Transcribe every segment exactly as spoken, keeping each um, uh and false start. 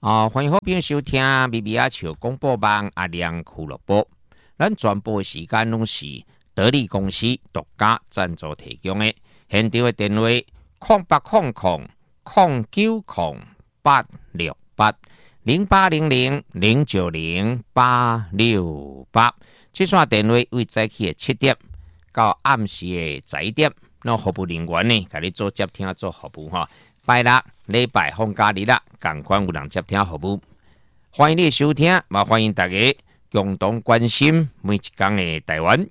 啊，欢迎好朋友收听咪咪阿笑广播网阿亮俱乐部。咱全部的时间拢是得力公司独家赞助提供的。现场的电话：空八空空空九空八六八零八零零零九零八六八。这线电话为早起的七点到暗时的十一点，那服务人员呢，给你做接听做服务哈。拜六、礼拜放假日啦，赶快有人接听服务。欢迎你收听，也欢迎大家共同关心每一天的台湾。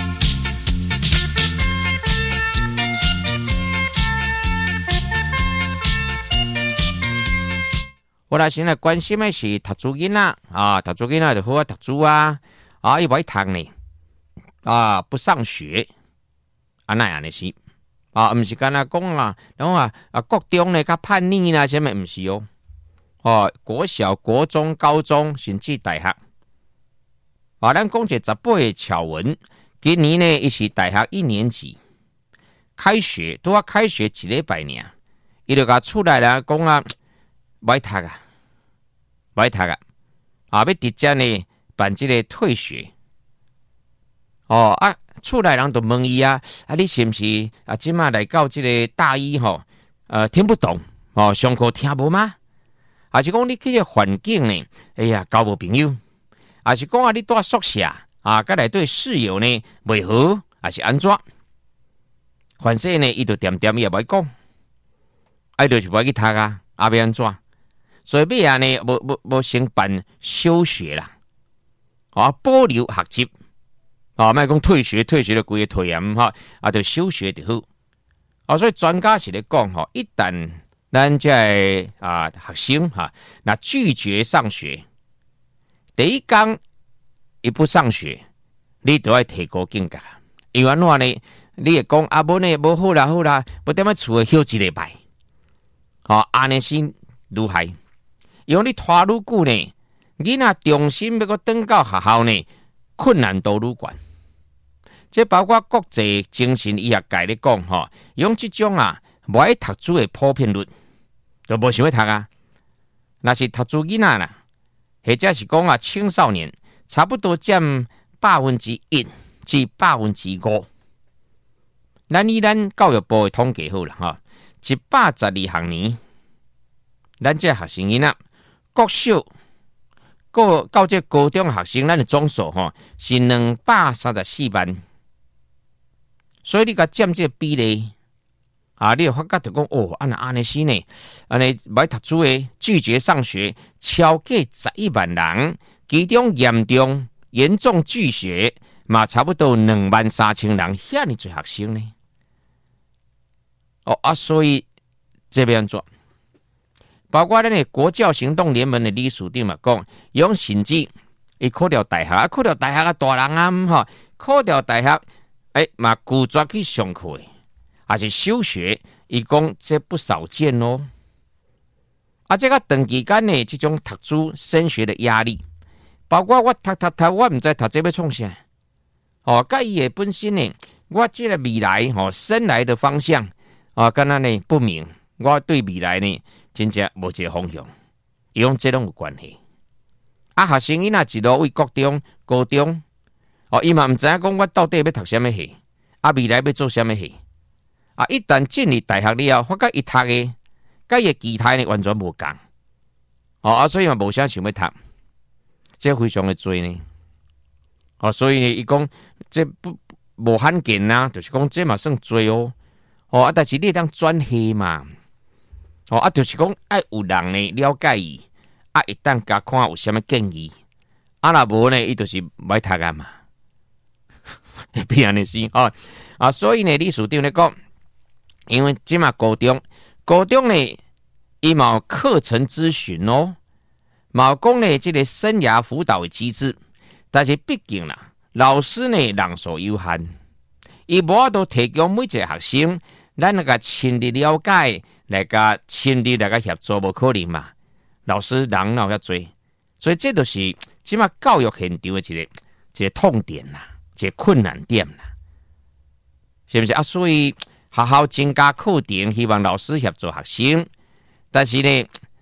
我来先来关心的是读书囡仔啊，读书囡仔就好啊，读书啊，啊，伊袂读呢，啊，不上学，啊，那样的是。啊，毋是干那讲啊，然后啊啊，国中呢，较叛逆啦，什么毋是哦？哦，国小、国中、高中，甚至大学。啊，咱讲一个十八个巧文，今年呢，伊是大学一年级，开学都要开学一礼拜尔，伊就甲出来啦，讲啊，歹读啊，歹读啊，啊，要直接呢办这个退学。哦啊。厝内人就问伊啊，啊，你是不是啊？即马来到这个大一吼，呃，听不懂哦，上课听无吗？还是讲你去个环境呢？哎呀，交无朋友，还是讲啊，你住宿舍啊，甲内对室友呢袂好，还是安怎？反正呢，伊就点点伊也袂讲，啊，就是袂去读啊，啊，要安怎？所以尾啊呢，无无无先办休学啦，啊，保留学习。啊，莫讲退学，退学就规个退啊，哈，啊，就休学就好。啊，所以专家是咧讲，吼，一旦咱这啊学生哈，那拒绝上学，第一天一不上学，你都要提高境界。因为安怎呢？你会讲啊，无呢，无好啦，好啦，不踮咧厝休一礼拜，好，安尼先愈害。因为你拖愈久呢，囡仔重新要个转到学校呢。困难度愈悬，这包括国际精神医学界咧讲吼，用这种啊无爱读书的普遍率，就无想要读啊。那是读书囡仔啦，或者是讲啊青少年，差不多占百分之一至百分之五。咱以咱教育部的统计好啦，哈，一百十二学年，咱这学生囡仔国小。到到这高中学生，咱的总数吼是两百三十四万，所以你甲占这个比例啊，你就发觉就讲哦，安那安尼是呢，安尼歹读书的拒绝上学，超过十一万人，其中严重严重拒学嘛，差不多两万三千人，遐尼侪学生呢。哦啊，所以这边做。包括咱的国教行动联盟的理事长嘛讲，用甚至伊考了大学，啊考了大学啊大人啊，吼，考了大学，哎嘛拒绝去上课的，还是休学，伊讲这不少见咯。啊，这个长期间呢，这种读书升学的压力，包括我读读读，我唔知读这要创啥，哦，甲伊的本身呢，我这个未来吼生来的方向啊，敢若呢不明，我对未来呢。真正无一个方向，伊讲这拢有关系。啊，学生囡仔一路为国中、高中，哦，伊嘛毋知影讲我到底要读什么系，啊，未来要做什么系。啊，一旦进入大学了后，发觉伊读的，甲伊其他呢完全无共。哦，啊，所以嘛无啥想要读，这非常的多呢。哦，所以呢，伊讲这不无罕见呐，就是讲这嘛算多哦。哦，啊，但是你当转系嘛。哦，啊，就是讲爱有人呢了解伊，啊，一旦甲看有啥物建议，啊，若无呢，伊就是歹读啊嘛，会变安尼是哦，啊，所以呢，理事长咧讲，因为即嘛高中，高中呢，伊嘛有课程咨询哦，嘛有讲呢，即个生涯辅导的机制，但是毕竟啦，老师呢人数有限，伊无法度提供每一个学生，咱那个深入了解。来个亲力来个协助无可能嘛？老师人哪有遐多，所以这就是即马教育现场的一个一个痛点啦，一个困难点啦，是不是啊？所以学校增加课程，希望老师协助学生，但是呢，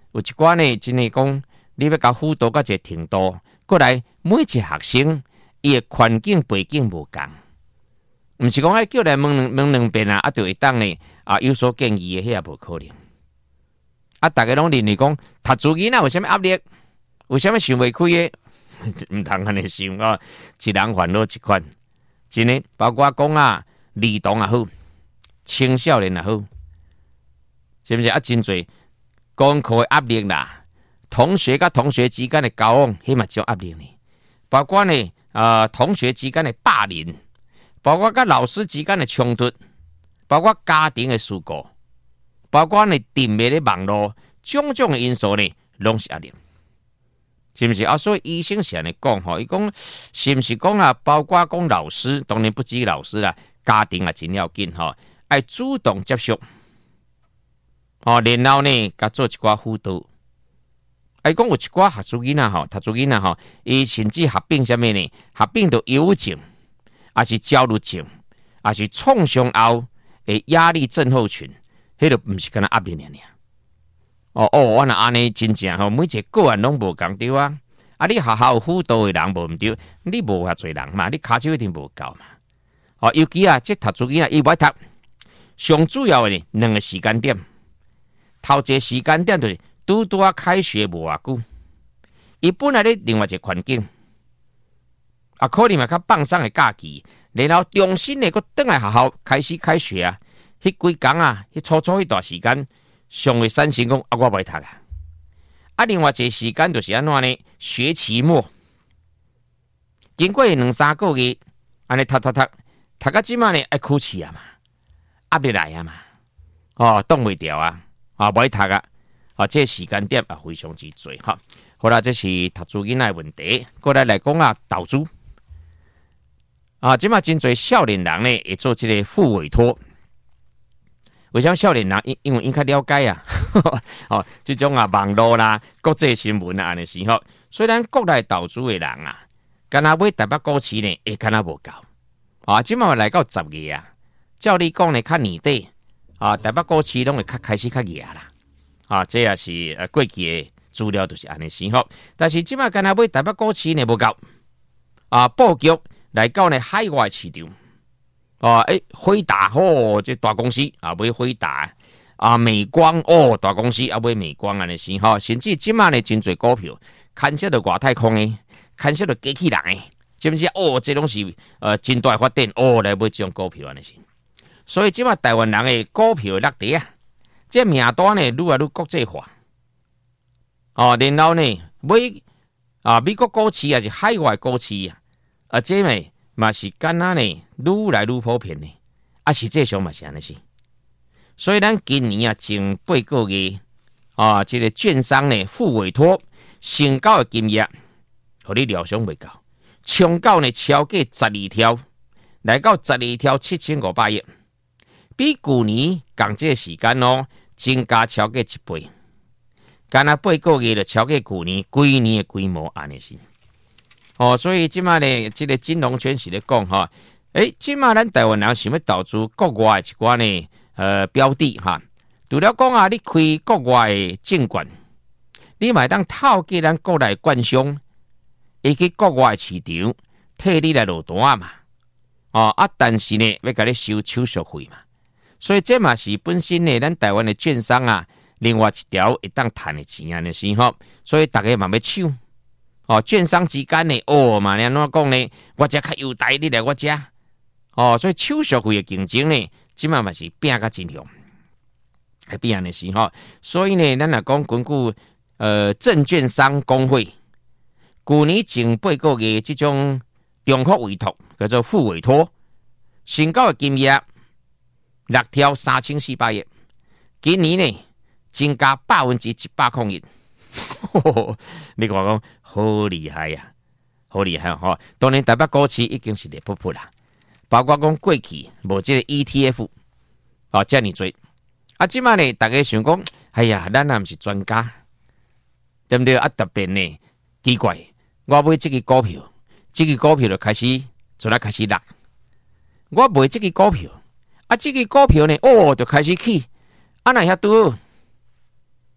有一寡呢，真诶讲，你要甲辅导到一个程度，过来每一个学生伊诶环境背景无共，毋是讲爱叫来问两问两遍啊，啊就会当呢啊有所建议诶，迄也无可能。啊，大家拢认为讲读书囡仔有啥物压力，有啥物想袂开诶，毋通安尼想哦，一人烦恼一款。真诶，包括讲啊，儿童也好，青少年也好，是毋是啊？真侪功课诶压力啦，同学甲同学之间诶交往，迄嘛种压力呢。包括呢，呃，同学之间诶霸凌，包括甲老师之间诶冲突，包括家庭诶事故。包括呢，电媒的网络，种种的因素呢，拢是压力，是不是啊？所以医生是安尼讲吼，伊讲是不是讲啊？包括讲老师，当然不止老师啦，家庭也真要紧吼，爱主动接触，哦，然后呢，甲做一寡辅导。哎，讲有一寡学书囡仔吼，读书囡仔吼，伊甚至合并啥物呢？合并到忧郁症，还是焦虑症，还是创伤后的压力症候群。迄个毋是干那压力尔尔，哦哦，我若安尼真正吼，每一个个案拢无共对啊。啊，你学校有辅导的人无毋对，你无遐侪人嘛，你骹手一定无够嘛。哦，尤其啊，即读书囡仔伊无爱读，上主要的两个时间点，头一个时间点就是拄拄啊开学无偌久，伊本来咧另外一个环境，啊，可能嘛较放松的假期，然后重新的佫倒来学校开始开学啊。迄几工啊，迄初初迄段时间，上会产生讲啊，我袂读啊。啊，另外一个时间就是安怎呢？学期末，经过两三个月，安尼读读读，读到即马呢爱考试啊嘛，压力来啊嘛，哦，挡袂掉啊，啊，袂读啊，啊，这个时间点啊非常之多哈。好啦，这是读书囡仔的问题，过来来讲啊，投资啊，即马真侪少年人呢会做即个副委托。为什么少年人因因为因较了解啊？哦，这种啊网络啦、国际新闻啊，安尼时候，虽然国内投资的人啊，干那买台北股市呢，会干那无够啊。即马来到十月啊，照你讲呢，较年底啊，台北股市拢会较开始较热啦。啊，这也是呃过去的资料，就是安尼时候。但是即马干那买台北股市呢无够啊，布局来到呢海外市场。哦，诶，辉达哦，这大公司啊，买辉达啊，美光哦，大公司啊，买美光安尼先吼，甚至即马呢，真侪股票，牵涉到外太空诶，牵涉到机器人诶，是不是？哦，这拢是呃真大发展哦，来买这种股票安尼先。所以即马台湾人诶股票落地啊，这名单呢愈来愈国际化。哦，然后呢，买啊美国股市也是海外股市啊，啊，这咪。嘛是干那呢，愈来愈普遍呢，啊，实际上嘛是安尼是。所以咱今年啊，前八个月啊，这个券商呢，副委托成交的金额，互你料想袂到，冲到呢超过十二条，来到十二条七千五百亿，比去年同这个时间哦，增加超过一倍。干那八个月就超过去年规年的规模安尼是。哦，所以即马呢，这个金融圈是咧讲哈，诶，即马咱台湾人想要投资国外一寡呢，呃，标的哈。除了讲啊，你开国外的证券，你嘛当透过咱国内券商，伊去国外市场替你来落单啊嘛。哦啊，但是呢，要甲你收手续费嘛。所以这嘛是本身呢，咱台湾的券商啊，另外一条会当赚的钱啊，是吼。所以大家嘛要抢。哦，券商之间呢，哦嘛，安怎讲呢？我遮较优待，你来我遮。哦，所以手续费的竞争呢，即马嘛是拼甲真凶，系变安尼是吼。所以呢，咱若讲根据呃证券商工会，去年前八个月即种中国委托叫做副委托，成交的金额六条三千四百亿，今年呢增加百分之一百空一。你看讲好厉害呀、啊，好厉害吼、哦！当然台北股市已经是热扑扑啦，包括讲过去无这个 E T F 哦，遮尔多啊，即马呢，大家想讲，哎呀，咱也毋是专家，对不对？啊，特别呢奇怪，我买这个股票，这个股票就开始就来开始落，我买这个股票，啊，这个股票呢，哦，就开始起，啊，那遐多。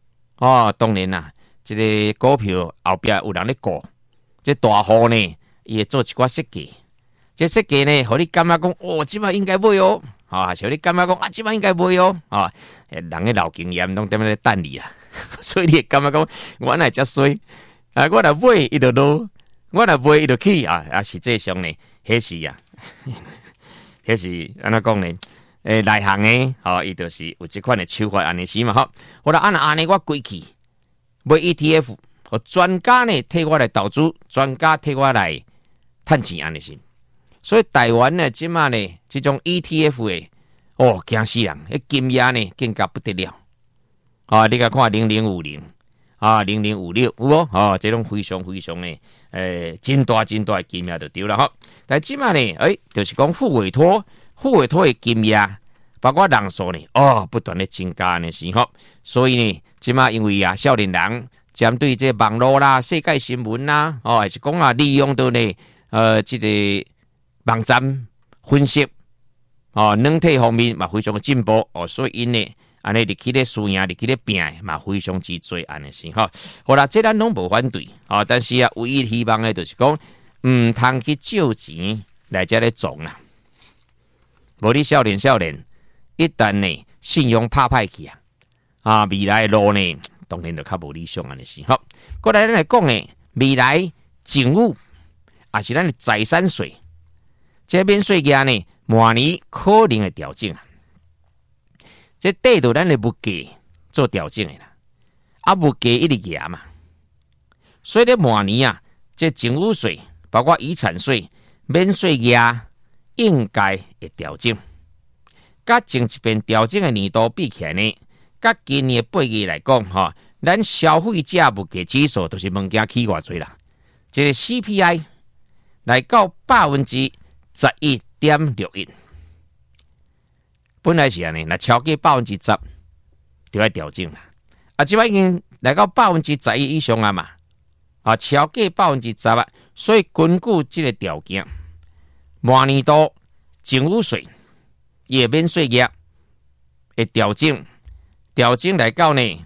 哦，当然啦，这个股票后边有人咧顾，这大户呢，伊会做一寡设计，这设计呢，互你感觉讲，哦，即摆应该买哦，啊，像你感觉讲啊，即摆应该买哦，啊，人嘅老经验拢踮咧等你啊，所以你会感觉讲，我乃遮衰，啊，我若买伊就落，我若买伊就起啊，啊，实际上呢，迄是啊，迄是安怎讲呢？诶，内行诶，吼，伊就是有即款诶手法安尼是嘛，吼。我来按安尼，我归去买 E T F， 互专家呢替我来投资，专家替我来趁钱安尼是。所以台湾呢，即马呢，即种 E T F 诶，哦，惊死人，迄金额呢更加不得了。啊，你甲看零零五零啊，零零五六有无？哦，即种非常非常呢，诶，真大真大诶金额就对了吼。但即马呢，诶，就是讲副委托。副委托的金额，包括人数呢，哦，不断的增加呢，是吼。所以呢，即马因为啊，少年人针对这网络啦、世界新闻啦，哦，还是讲啊，利用到呢，呃，这个网站分析，哦，软体方面嘛非常的进步，哦，所以因呢，安尼入去咧输赢，入去咧拼嘛非常之多，安尼是吼。好啦，这咱拢无反对，哦，但是啊，唯一希望的就是讲，唔通去借钱来遮咧种啦。无你少年少年，一旦呢信用拍歹去啊，啊未来的路呢，当然就较无理想安尼是好。过来咱来讲呢，未来政府也是咱的财产税，这免税额呢，明年可能会调整啊。这对着咱的物价做调整的啦，啊物价一直压嘛，所以咧明年啊，这政府税包括遗产税免税额。应该会调整，甲前一遍调整的年度比起来呢，甲今年的八月来讲，吼，咱消费者物价指数都是物件起偌济啦。这个 C P I 来到百分之十一点六一，本来是安尼，那超过百分之十就要调整啦。啊，即摆已经来到百分之十一以上啊嘛，啊，超过百分之十啊，所以根据这个条件。明年度政府税也免税额会调整，调整来到呢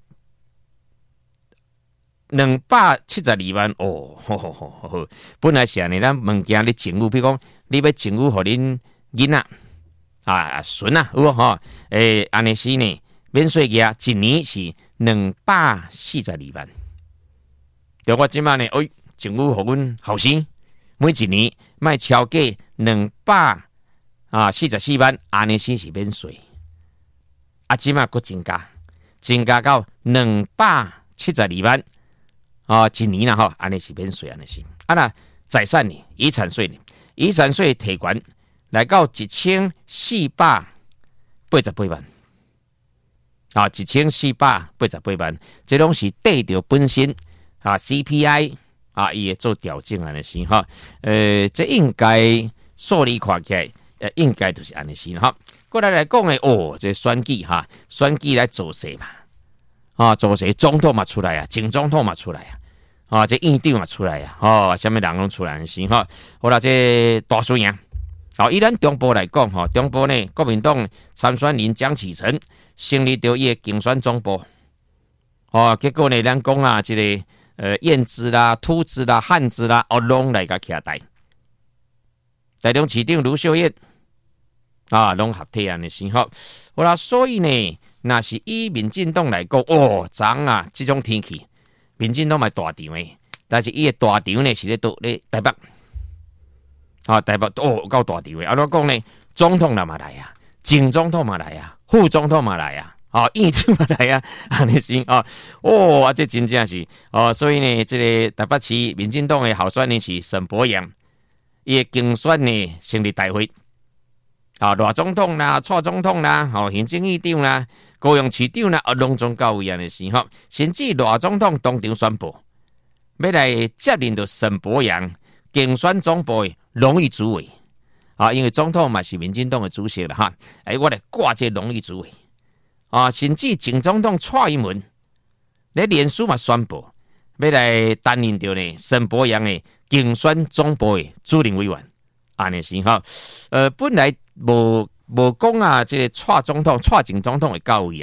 两百七十二万哦，呵呵呵呵本来是安尼，咱物件你政府，比如讲你要政府互恁囡仔啊孙啊，有无吼？诶，安尼是呢，免税额一年是两百四十二万。对我即摆呢，哎，政府互阮后生。每一年卖超过两百啊四十四万，安尼先是免税。啊，即马佫增加，增加到两百七十二万啊，一年啦吼，安尼是免税，安尼是。啊那财产呢？遗产税呢？遗产税提悬来到一千四百八十八万，啊，一千四百八十八万，这拢是对着本身啊 C P I。啊，伊会做调整安尼是哈，呃，这应该数理看起来，呃，应该就是安尼是哈。过来来讲诶，哦，这选举哈，选举来做势嘛，啊，做势总统嘛出来啊，前总统嘛出来啊，啊，这院长嘛出来啊，哦，什么人拢出来是哈。好啦，这大输赢，好，以咱中部来讲哈，中部呢，国民党参选人江启臣成立着伊诶竞选总部，哦，结果呢，咱讲啊，这个。呃，燕子啦、秃子啦、汉子啦，哦，拢来甲徛台。台中市长卢秀燕啊，拢合体安尼是吼。好啦，所以呢，若是以民进党来讲，哦，昨啊，这种天气，民进党嘛大场诶，但是伊诶大场呢是咧倒咧台北，啊，台北哦够大场诶。啊，我讲呢，总统啦嘛来啊，前总统嘛来啊，副总统嘛来啊。啊，院长嘛来啊，安尼是啊，哦，啊，这真正是哦，所以呢，这个台北市民进党的候选人是沈伯阳，伊的竞选呢成立大会，啊，大总统啦、蔡总统啦、哦，行政院长啦、高雄市长啦，啊，拢总到位安尼是吼，甚至大总统当场宣布，要来接任到沈伯阳竞选总部的荣誉主委，啊，因为总统嘛是民进党的主席啦哈，哎，我来挂这荣誉主委。啊，甚至前总统蔡英文咧脸书嘛宣布，要来担任着呢沈伯阳的竞选总部的主任委员，安尼是吼。呃，本来无无讲啊，这个蔡总统、蔡前总统会到位啊，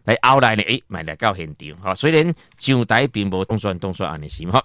来后来呢，诶，买来到现场，哈，虽然上台并无动算动算安尼是，哈。